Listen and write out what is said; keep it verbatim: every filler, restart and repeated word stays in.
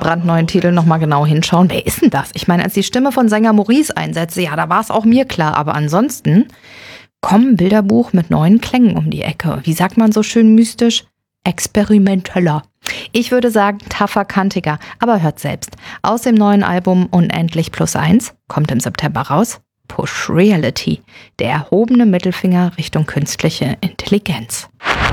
brandneuen Titel nochmal genau hinschauen. Wer ist denn das? Ich meine, als die Stimme von Sänger Maurice einsetzte, ja, da war es auch mir klar. Aber ansonsten kommen Bilderbuch mit neuen Klängen um die Ecke. Wie sagt man so schön mystisch? Experimenteller. Ich würde sagen, tougher, kantiger. Aber hört selbst. Aus dem neuen Album Unendlich plus eins kommt im September raus Push Reality, der erhobene Mittelfinger Richtung künstliche Intelligenz.